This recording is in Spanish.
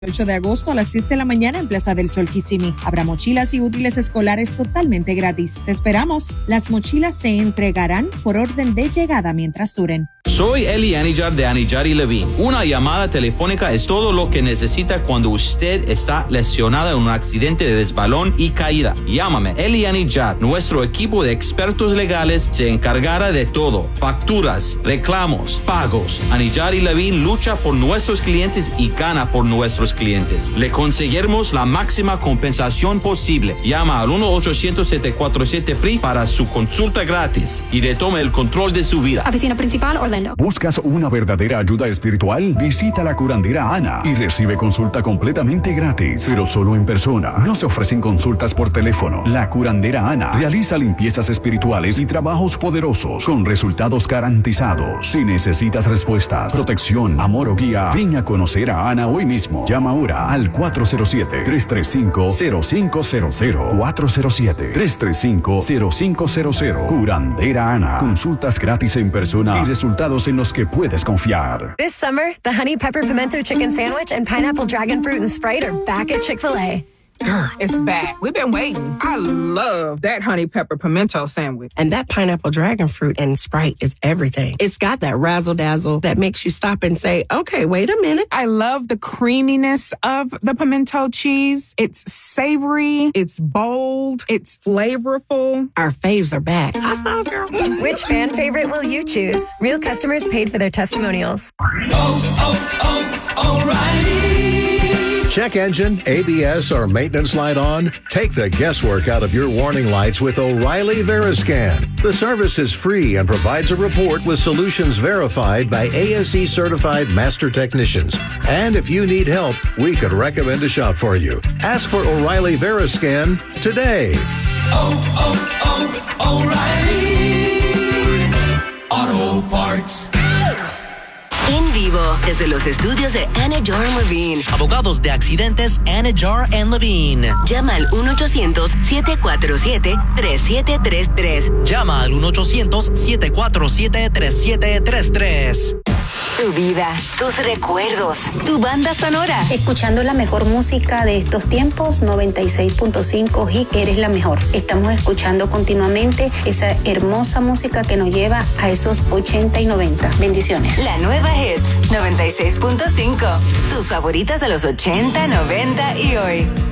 8 de agosto a las 6 de la mañana en Plaza del Sol, Kissimmee. Habrá mochilas y útiles escolares totalmente gratis. Te esperamos. Las mochilas se entregarán por orden de llegada mientras duren. Soy Eli Anijar de Anijar y Levine. Una llamada telefónica es todo lo que necesita cuando usted está lesionado en un accidente de resbalón y caída. Llámame, Eli Anijar. Nuestro equipo de expertos legales se encargará de todo. Facturas, reclamos, pagos. Anijar y Levine lucha por nuestros clientes y gana por nuestros clientes. Le conseguiremos la máxima compensación posible. Llama al 1-800-747-FREE para su consulta gratis y retome el control de su vida. Oficina principal, Orlando. ¿Buscas una verdadera ayuda espiritual? Visita la curandera Ana y recibe consulta completamente gratis, pero solo en persona. No se ofrecen consultas por teléfono. La curandera Ana realiza limpiezas espirituales y trabajos poderosos con resultados garantizados. Si necesitas respuestas, protección, amor o guía, ven a conocer a Ana hoy mismo. Llama ahora al 407-335-0500. 407-335-0500. Curandera Ana. Consultas gratis en persona y resultados en los que puedes confiar. This summer, the Honey Pepper Pimento Chicken Sandwich and Pineapple Dragon Fruit and Sprite are back at Chick-fil-A. It's back. We've been waiting. I love that Honey Pepper Pimento Sandwich. And that Pineapple Dragon Fruit and Sprite is everything. It's got that razzle-dazzle that makes you stop and say, okay, wait a minute. I love the creaminess of the pimento cheese. It's savory. It's bold. It's flavorful. Our faves are back. I saw, girl. Which fan favorite will you choose? Real customers paid for their testimonials. O'Reilly. Check engine, ABS, or maintenance light on? Take the guesswork out of your warning lights with O'Reilly Veriscan. The service is free and provides a report with solutions verified by ASE certified master technicians. And if you need help, we could recommend a shop for you. Ask for O'Reilly Veriscan today. O'Reilly Auto Parts. En vivo, desde los estudios de Anijar & Levine. Abogados de accidentes Anijar & Levine. Llama al 1-800-747-3733. Llama al 1-800-747-3733. Tu vida, tus recuerdos, tu banda sonora. Escuchando la mejor música de estos tiempos, 96.5 Hit, eres la mejor. Estamos escuchando continuamente esa hermosa música que nos lleva a esos 80 y 90. Bendiciones. La nueva Hits 96.5. Tus favoritas de los 80, 90 y hoy.